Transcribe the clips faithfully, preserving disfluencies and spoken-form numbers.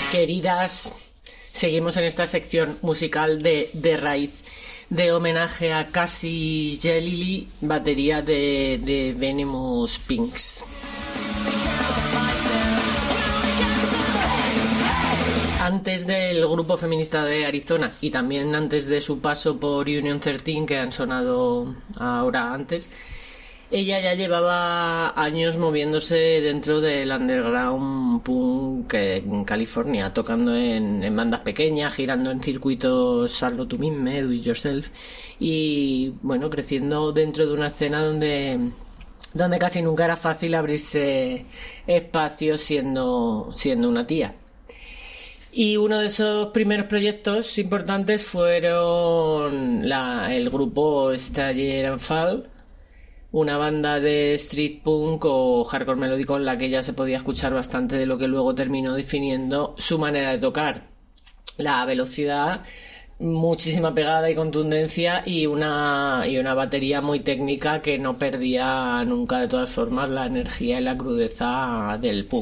Queridas, seguimos en esta sección musical de, de raíz, de homenaje a Cassie Jalili, batería de, de Venomous Pinks. Antes del grupo feminista de Arizona y también antes de su paso por Union trece, que han sonado ahora antes, ella ya llevaba años moviéndose dentro del underground punk en California, tocando en, en bandas pequeñas, girando en circuitos hazlo tú mismo, do it yourself, y bueno, creciendo dentro de una escena donde donde casi nunca era fácil abrirse espacio siendo siendo una tía. Y uno de esos primeros proyectos importantes fueron la, el grupo Stagger and Fall, una banda de street punk o hardcore melódico en la que ya se podía escuchar bastante de lo que luego terminó definiendo su manera de tocar. La velocidad, muchísima pegada y contundencia y una, y una batería muy técnica que no perdía nunca de todas formas la energía y la crudeza del punk.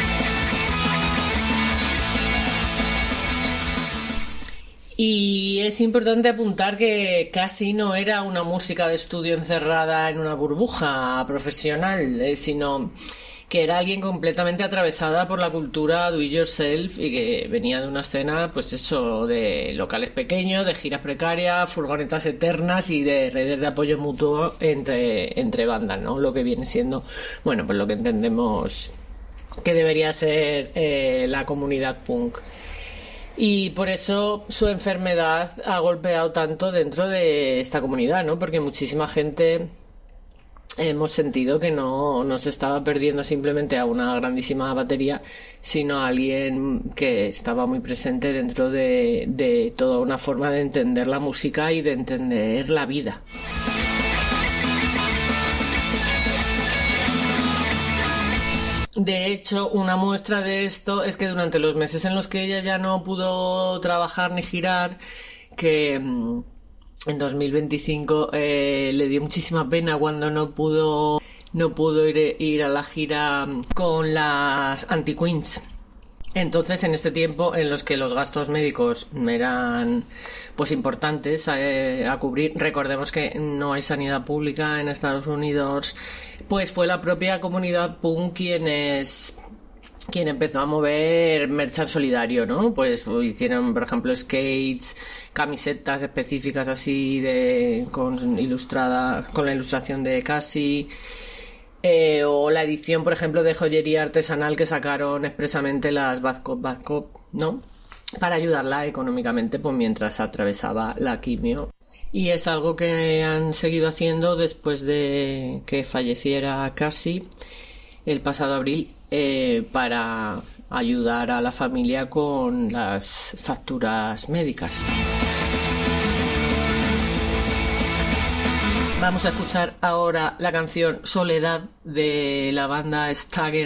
Y es importante apuntar que casi no era una música de estudio encerrada en una burbuja profesional, eh, sino que era alguien completamente atravesada por la cultura do it yourself y que venía de una escena, pues eso, de locales pequeños, de giras precarias, furgonetas eternas y de redes de apoyo mutuo entre, entre bandas, ¿no? Lo que viene siendo, bueno, pues lo que entendemos que debería ser eh, la comunidad punk. Y por eso su enfermedad ha golpeado tanto dentro de esta comunidad, ¿no? Porque muchísima gente hemos sentido que no, no se estaba perdiendo simplemente a una grandísima batería, sino a alguien que estaba muy presente dentro de, de toda una forma de entender la música y de entender la vida. De hecho, una muestra de esto es que durante los meses en los que ella ya no pudo trabajar ni girar, que en dos mil veinticinco eh, le dio muchísima pena cuando no pudo no pudo ir, ir a la gira con las Anti-Queens. Entonces, en este tiempo en los que los gastos médicos eran pues importantes eh, a cubrir, recordemos que no hay sanidad pública en Estados Unidos, pues fue la propia comunidad punk quien es quien empezó a mover merchan solidario, ¿no? Pues hicieron, por ejemplo, skates, camisetas específicas así de con ilustrada con la ilustración de Cassie. Eh, o la edición, por ejemplo, de joyería artesanal que sacaron expresamente las Bad Cop, Bad Cop, ¿no? Para ayudarla económicamente, pues mientras atravesaba la quimio. Y es algo que han seguido haciendo después de que falleciera Cassie el pasado abril, eh, para ayudar a la familia con las facturas médicas. Vamos a escuchar ahora la canción Soledad de la banda Stagger